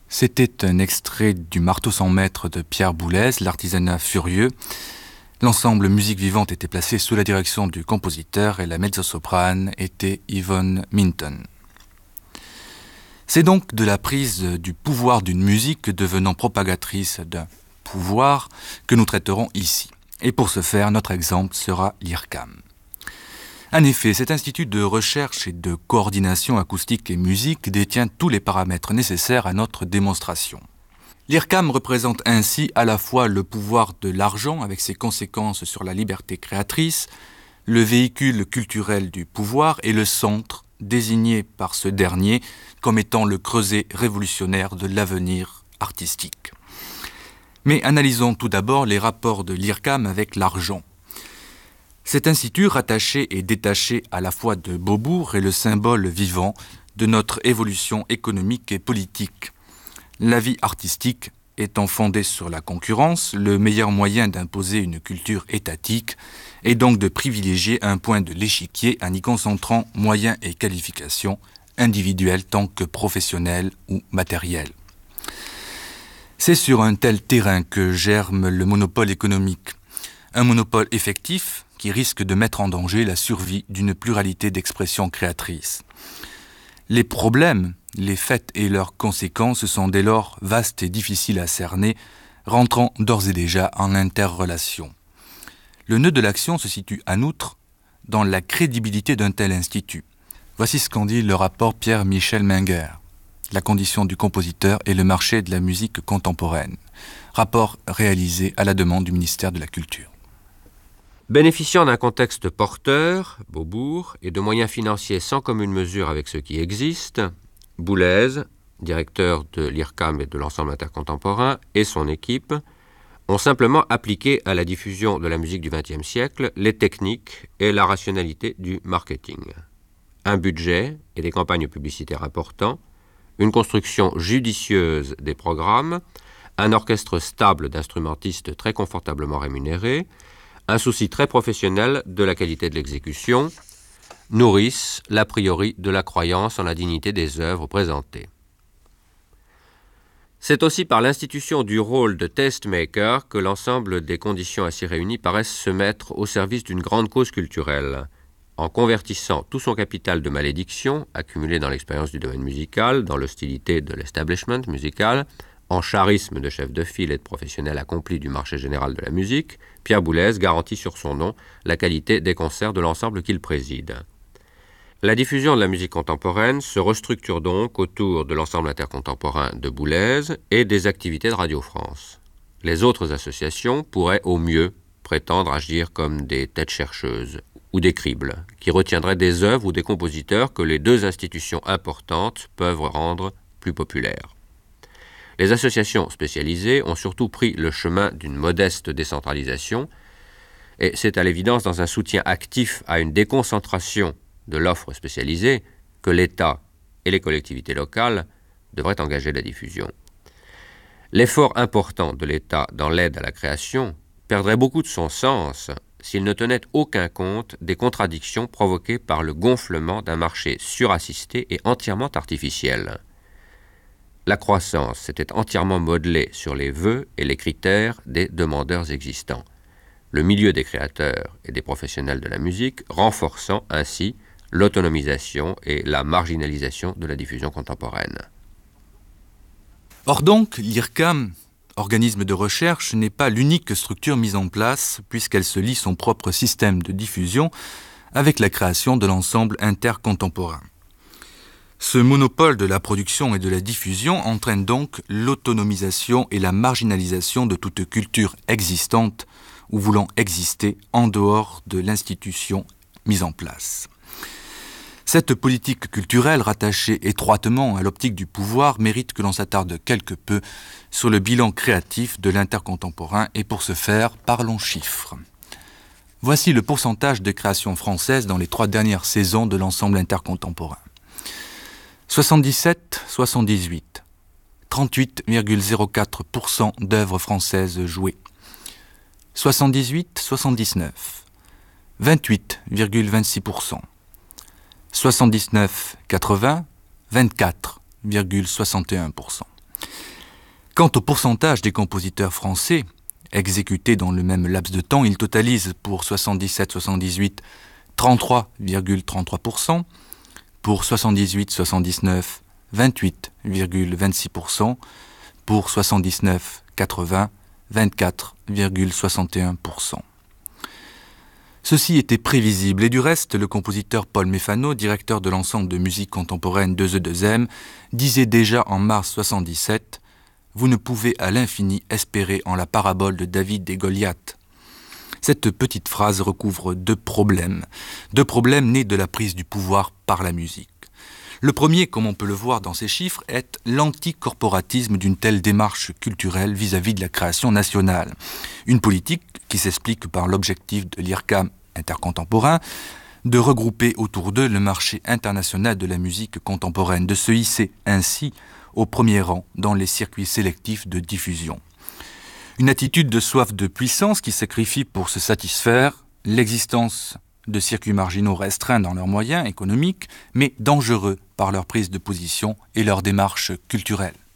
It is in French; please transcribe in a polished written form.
C'était un extrait du Marteau sans maître de Pierre Boulez, l'artisanat furieux. L'ensemble musique vivante était placé sous la direction du compositeur et la mezzo-soprane était Yvonne Minton. C'est donc de la prise du pouvoir d'une musique devenant propagatrice d'un pouvoir que nous traiterons ici. Et pour ce faire, notre exemple sera l'IRCAM. En effet, cet institut de recherche et de coordination acoustique et musique détient tous les paramètres nécessaires à notre démonstration. L'IRCAM représente ainsi à la fois le pouvoir de l'argent avec ses conséquences sur la liberté créatrice, le véhicule culturel du pouvoir et le centre désigné par ce dernier comme étant le creuset révolutionnaire de l'avenir artistique. Mais analysons tout d'abord les rapports de l'IRCAM avec l'argent. Cet institut, rattaché et détaché à la fois de Beaubourg, est le symbole vivant de notre évolution économique et politique. La vie artistique étant fondée sur la concurrence, le meilleur moyen d'imposer une culture étatique est donc de privilégier un point de l'échiquier en y concentrant moyens et qualifications individuels tant que professionnels ou matériels. C'est sur un tel terrain que germe le monopole économique, un monopole effectif qui risque de mettre en danger la survie d'une pluralité d'expressions créatrices. Les problèmes, les faits et leurs conséquences sont dès lors vastes et difficiles à cerner, rentrant d'ores et déjà en interrelation. Le nœud de l'action se situe en outre dans la crédibilité d'un tel institut. Voici ce qu'en dit le rapport Pierre-Michel Menger, La condition du compositeur et le marché de la musique contemporaine, rapport réalisé à la demande du ministère de la Culture. Bénéficiant d'un contexte porteur, Beaubourg, et de moyens financiers sans commune mesure avec ceux qui existent, Boulez, directeur de l'IRCAM et de l'ensemble intercontemporain, et son équipe, ont simplement appliqué à la diffusion de la musique du XXe siècle les techniques et la rationalité du marketing. Un budget et des campagnes publicitaires importants, une construction judicieuse des programmes, un orchestre stable d'instrumentistes très confortablement rémunérés, un souci très professionnel de la qualité de l'exécution, nourrissent l'a priori de la croyance en la dignité des œuvres présentées. C'est aussi par l'institution du rôle de tastemaker que l'ensemble des conditions ainsi réunies paraissent se mettre au service d'une grande cause culturelle, en convertissant tout son capital de malédiction, accumulé dans l'expérience du domaine musical, dans l'hostilité de l'establishment musical, en charisme de chef de file et de professionnel accompli du marché général de la musique, Pierre Boulez garantit sur son nom la qualité des concerts de l'ensemble qu'il préside. La diffusion de la musique contemporaine se restructure donc autour de l'ensemble intercontemporain de Boulez et des activités de Radio France. Les autres associations pourraient au mieux prétendre agir comme des têtes chercheuses ou des cribles, qui retiendraient des œuvres ou des compositeurs que les deux institutions importantes peuvent rendre plus populaires. Les associations spécialisées ont surtout pris le chemin d'une modeste décentralisation, et c'est à l'évidence dans un soutien actif à une déconcentration de l'offre spécialisée que l'État et les collectivités locales devraient engager la diffusion. L'effort important de l'État dans l'aide à la création perdrait beaucoup de son sens s'il ne tenait aucun compte des contradictions provoquées par le gonflement d'un marché surassisté et entièrement artificiel. La croissance s'était entièrement modelée sur les vœux et les critères des demandeurs existants, le milieu des créateurs et des professionnels de la musique renforçant ainsi l'autonomisation et la marginalisation de la diffusion contemporaine. Or donc, l'IRCAM, organisme de recherche, n'est pas l'unique structure mise en place puisqu'elle se lie son propre système de diffusion avec la création de l'ensemble intercontemporain. Ce monopole de la production et de la diffusion entraîne donc l'autonomisation et la marginalisation de toute culture existante ou voulant exister en dehors de l'institution mise en place. Cette politique culturelle, rattachée étroitement à l'optique du pouvoir, mérite que l'on s'attarde quelque peu sur le bilan créatif de l'intercontemporain et pour ce faire, parlons chiffres. Voici le pourcentage de créations françaises dans les 3 dernières saisons de l'ensemble intercontemporain. 77-78, 38,04% d'œuvres françaises jouées. 78-79, 28,26%. 79-80, 24,61%. Quant au pourcentage des compositeurs français exécutés dans le même laps de temps, il totalise pour 77-78 33,33%, pour 78-79 28,26%, pour 79-80 24,61%. Ceci était prévisible et du reste, le compositeur Paul Méphano, directeur de l'ensemble de musique contemporaine 2E2M, disait déjà en mars 77 « Vous ne pouvez à l'infini espérer en la parabole de David et Goliath ». Cette petite phrase recouvre deux problèmes nés de la prise du pouvoir par la musique. Le premier, comme on peut le voir dans ces chiffres, est l'anticorporatisme d'une telle démarche culturelle vis-à-vis de la création nationale. Une politique qui s'explique par l'objectif de l'IRCAM intercontemporain de regrouper autour d'eux le marché international de la musique contemporaine, de se hisser ainsi au premier rang dans les circuits sélectifs de diffusion. Une attitude de soif de puissance qui sacrifie pour se satisfaire l'existence de circuits marginaux restreints dans leurs moyens économiques, mais dangereux par leur prise de position et leur démarche culturelle.